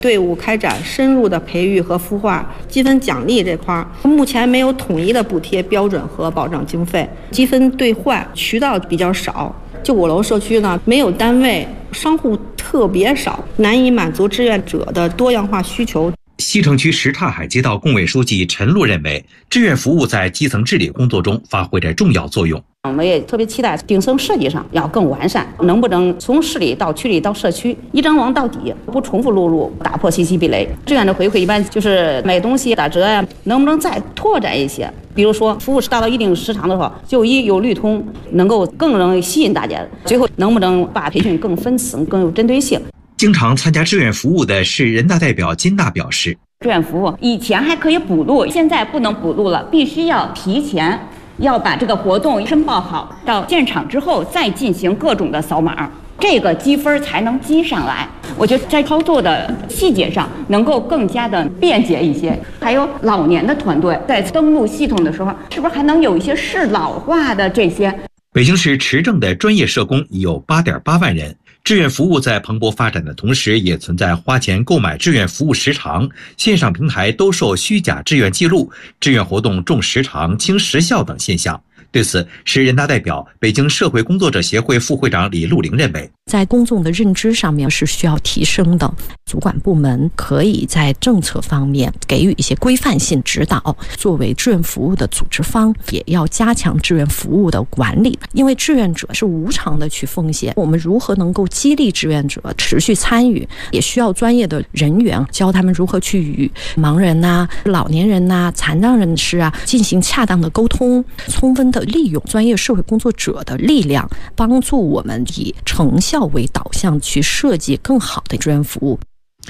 队伍开展深入的培育和孵化，积分奖励这块目前没有统一的补贴标准和保障经费，积分兑换渠道比较少。就5楼社区呢，没有单位，商户特别少，难以满足志愿者的多样化需求。 西城区什刹海街道工委书记陈璐认为，志愿服务在基层治理工作中发挥着重要作用。 我们也特别期待顶层设计上要更完善，能不能从市里到区里到社区一张网到底，不重复录入，打破信息壁垒。志愿的回馈一般就是买东西打折呀，能不能再拓展一些？比如说服务达到一定时长的时候，就有绿通，能够更容易吸引大家。最后能不能把培训更分层、更有针对性？ 经常参加志愿服务的市人大代表金娜表示， 志愿服务以前还可以补录，现在不能补录了，必须要提前要把这个活动申报好，到现场之后再进行各种的扫码，这个积分才能积上来。我觉得在操作的细节上能够更加的便捷一些。还有老年的团队在登录系统的时候，是不是还能有一些适老化的这些？ 北京市持证的专业社工已有8.8万人。志愿服务在蓬勃发展的同时，也存在花钱购买志愿服务时长、线上平台兜售虚假志愿记录、志愿活动重时长轻时效等现象。对此，市人大代表、北京社会工作者协会副会长李路玲认为， 在公众的认知上面是需要提升的。主管部门可以在政策方面给予一些规范性指导，作为志愿服务的组织方，也要加强志愿服务的管理。因为志愿者是无偿的去奉献，我们如何能够激励志愿者持续参与，也需要专业的人员教他们如何去与盲人呐、老年人呐、残障人士啊进行恰当的沟通，充分的利用专业社会工作者的力量，帮助我们以成效为导向去设计更好的志愿服务。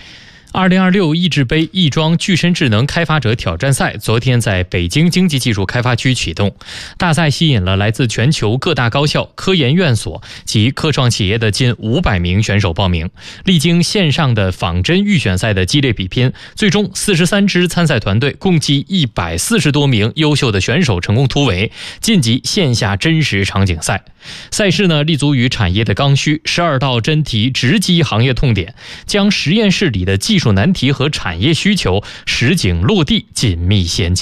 2026益智杯亦庄具身智能开发者挑战赛昨天在北京经济技术开发区启动。大赛吸引了来自全球各大高校、科研院所及科创企业的近500名选手报名。历经线上的仿真预选赛的激烈比拼，最终43支参赛团队共计140多名优秀的选手成功突围，晋级线下真实场景赛。赛事呢，立足于产业的刚需，12道真题直击行业痛点，将实验室里的技术难题和产业需求实景落地紧密衔接。